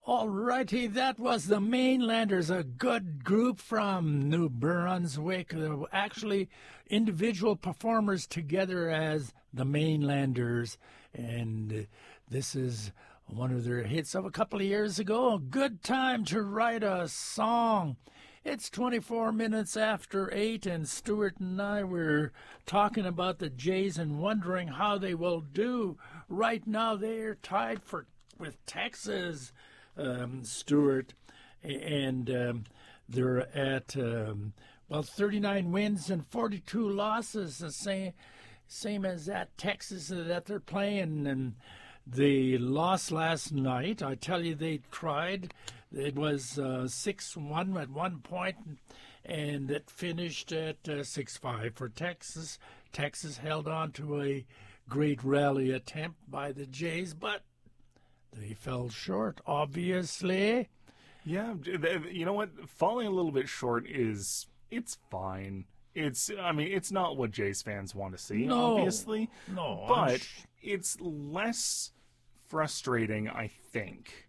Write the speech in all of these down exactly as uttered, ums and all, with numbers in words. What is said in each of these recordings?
Alrighty, that was the Mainlanders, a good group from New Brunswick. They were actually individual performers together as the Mainlanders, and uh, this is one of their hits of a couple of years ago. A good time to write a song. It's twenty-four minutes after eight, and Stuart and I were talking about the Jays and wondering how they will do. Right now, they're tied for with Texas. Um, Stuart, and um, they're at um, well thirty-nine wins and forty-two losses, the same same as that Texas that they're playing. And they lost last night. I tell you, they tried. It was uh, six one at one point, and it finished at uh, six five for Texas. Texas held on to a great rally attempt by the Jays, but they fell short, obviously. Yeah, you know what? Falling a little bit short is, it's fine. It's, I mean, it's not what Jays fans want to see, no, obviously. No, but sh- it's less frustrating, I think,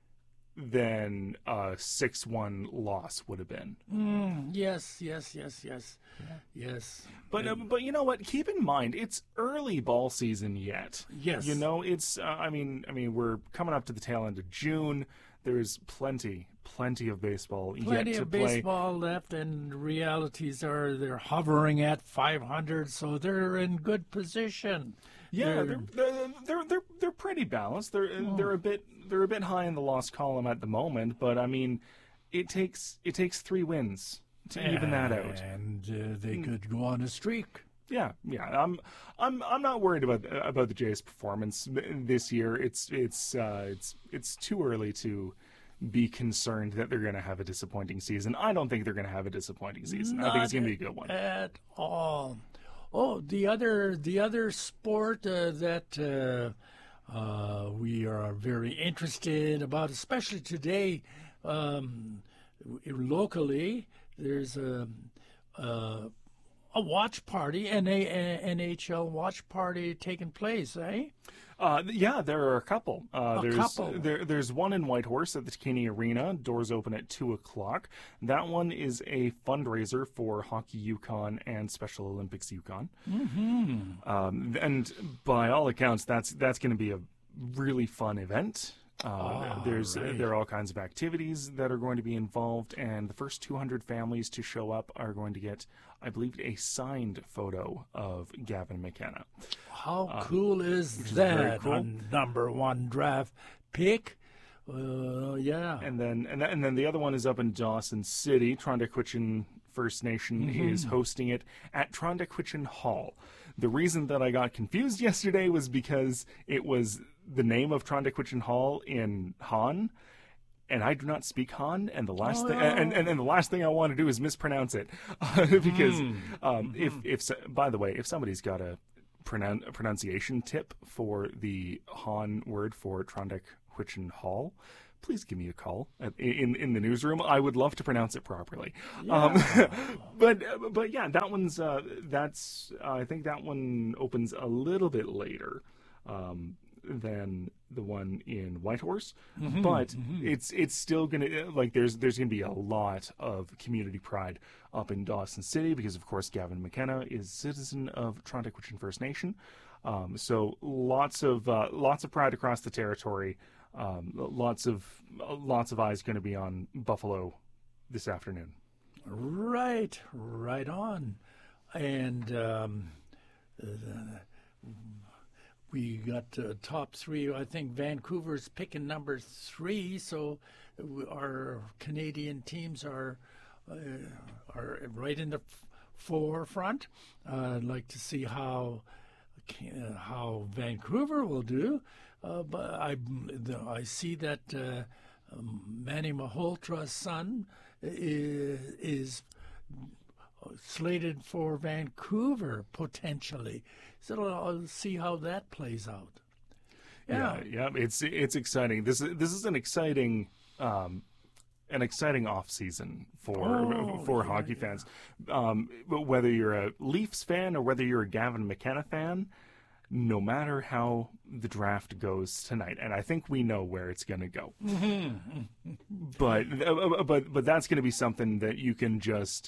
than a six one loss would have been. Mm, yes, yes, yes, yes, yeah. yes. But uh, but you know what? Keep in mind, it's early ball season yet. Yes. You know, it's. Uh, I mean, I mean, we're coming up to the tail end of June. There's plenty, plenty of baseball plenty yet to of play. baseball left, and realities are they're hovering at five hundred, so they're in good position. Yeah, they're they're they're they're, they're pretty balanced. They're oh. they're a bit they're a bit high in the loss column at the moment, but I mean, it takes it takes three wins to and, even that out, and uh, they could go on a streak. Yeah, yeah. I'm I'm I'm not worried about about the Jays' performance this year. It's it's uh, it's it's too early to be concerned that they're going to have a disappointing season. I don't think they're going to have a disappointing season. Not I think it's going to be a good one at all. Oh, the other the other sport uh, that uh, uh, we are very interested about, especially today, um, locally, there's a, a a watch party, an N H L watch party taking place, eh? Uh, yeah, there are a couple. Uh, a there's, couple. There, there's one in Whitehorse at the Takini Arena. Doors open at two o'clock. That one is a fundraiser for Hockey Yukon and Special Olympics Yukon. Mm-hmm. Um, and by all accounts, that's that's going to be a really fun event. Uh, oh, there's right. there are all kinds of activities that are going to be involved, and the first two hundred families to show up are going to get, I believe, a signed photo of Gavin McKenna. How uh, cool is that? Cool. A number one draft pick. Uh, yeah. And then and, th- and then the other one is up in Dawson City. Trondequichin First Nation mm-hmm. is hosting it at Trondequichin Hall. The reason that I got confused yesterday was because it was the name of Trondequichin Hall in Han, and I do not speak Han, and the last oh, thing no. and, and, and the last thing I want to do is mispronounce it uh, because mm. um, mm-hmm. if if by the way, if somebody's got a, pronoun- a pronunciation tip for the Han word for Trondequichin Hall, please give me a call at, in in the newsroom. I would love to pronounce it properly. Yeah. Um, but but yeah, that one's uh, that's uh, I think that one opens a little bit later um, than the one in Whitehorse. Mm-hmm. But mm-hmm. it's it's still gonna like there's there's gonna be a lot of community pride up in Dawson City because of course Gavin McKenna is a citizen of Trondequichin First Nation. Um, so lots of uh, lots of pride across the territory. Um, lots of lots of eyes going to be on Buffalo this afternoon. Right, right on, and um, uh, we got uh, top three. I think Vancouver's picking number three, so our Canadian teams are uh, are right in the f- forefront. Uh, I'd like to see how uh, how Vancouver will do. Uh, but I, I see that uh, Manny Malhotra's son is, is slated for Vancouver potentially. So I'll see how that plays out. Yeah, yeah, yeah it's it's exciting. This is this is an exciting um, an exciting off season for oh, for yeah, hockey yeah. fans. Um, whether you're a Leafs fan or whether you're a Gavin McKenna fan. no matter how the draft goes tonight. And I think we know where it's going to go. but, uh, but, but that's going to be something that you can just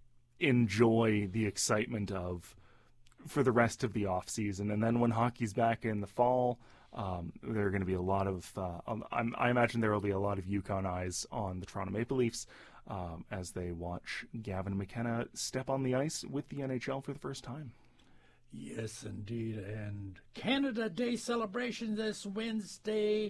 enjoy the excitement of for the rest of the off season. And then when hockey's back in the fall, um, there are going to be a lot of, uh, um, I'm, I imagine there will be a lot of Yukon eyes on the Toronto Maple Leafs um, as they watch Gavin McKenna step on the ice with the N H L for the first time. Yes, indeed. And Canada Day celebration this Wednesday.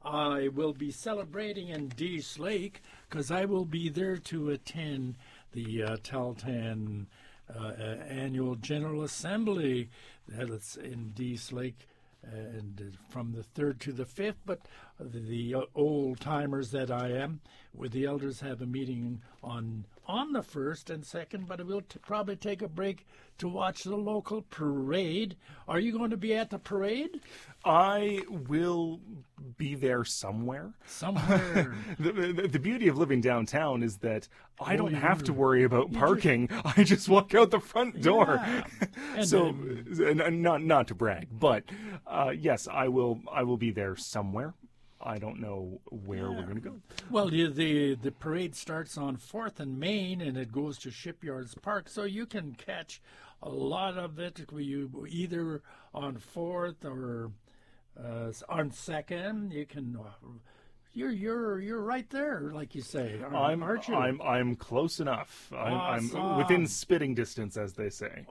I will be celebrating in Dease Lake because I will be there to attend the uh, Tahltan uh, uh, annual General Assembly that's in Dease Lake, uh, and uh, from the third to the fifth. But the, the uh, old timers that I am, with the elders, have a meeting on on the first and second. But we'll t- probably take a break to watch the local parade. Are you going to be at the parade? I will be there somewhere. Somewhere. the, the, the beauty of living downtown is that I Oh, don't you have were- to worry about you parking. I just walk out the front door. Yeah. And so, then- and not not to brag, but uh, yes, I will. I will be there somewhere. I don't know where we're going to go. Well, the, the the parade starts on fourth and Main, and it goes to Shipyards Park, so you can catch a lot of it. You either on fourth or uh, on second. You can. Uh, you're you're you're right there, like you say, aren't, I'm aren't you? I'm I'm close enough. I'm, I'm Awesome. within spitting distance, as they say.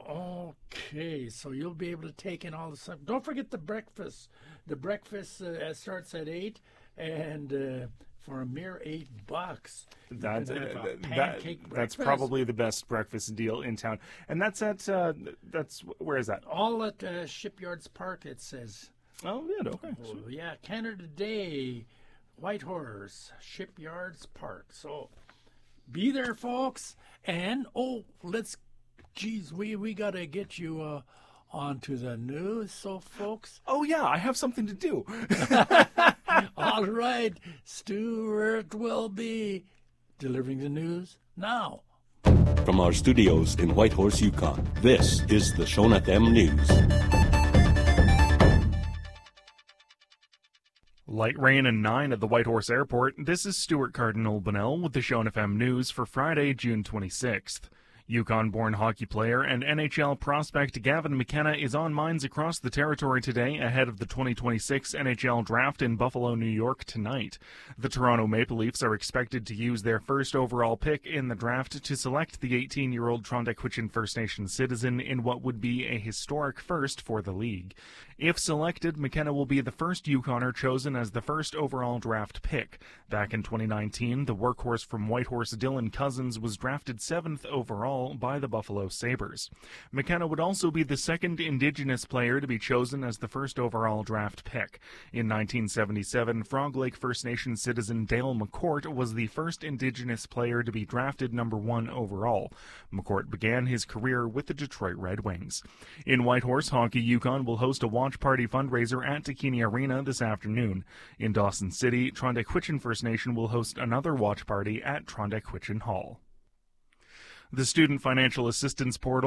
Okay, so you'll be able to take in all the stuff. Don't forget the breakfast. The breakfast uh, starts at eight, and uh, for a mere eight bucks, you That's can have a uh, that, pancake that's breakfast. probably the best breakfast deal in town, and that's at uh, that's where is that? All at uh, Shipyards Park, it says. Oh yeah, okay. Oh, yeah, Canada Day, Whitehorse, Shipyards Park. So be there, folks. And, oh, let's, geez, we, we got to get you uh, onto the news. So, folks, Oh yeah, I have something to do. all right, Stuart will be delivering the news now. From our studios in Whitehorse, Yukon, this is the Shon F M News. Light rain and nine at the Whitehorse Airport. This is Stuart Cardinal Bunnell with the Shon F M News for Friday, June twenty-sixth. Yukon-born hockey player and N H L prospect Gavin McKenna is on minds across the territory today ahead of the twenty twenty-six N H L draft in Buffalo, New York tonight. The Toronto Maple Leafs are expected to use their first overall pick in the draft to select the eighteen-year-old Trondheim First Nation citizen in what would be a historic first for the league. If selected, McKenna will be the first Yukoner chosen as the first overall draft pick. Back in twenty nineteen, the workhorse from Whitehorse Dylan Cousins was drafted seventh overall by the Buffalo Sabres. McKenna would also be the second Indigenous player to be chosen as the first overall draft pick. In nineteen seventy-seven, Frog Lake First Nation citizen Dale McCourt was the first Indigenous player to be drafted number one overall. McCourt began his career with the Detroit Red Wings. In Whitehorse, Hockey Yukon will host a watch party fundraiser at Takini Arena this afternoon. In Dawson City, Trondheim First Nation will host another watch party at Trondheim Hall. The Student Financial Assistance Portal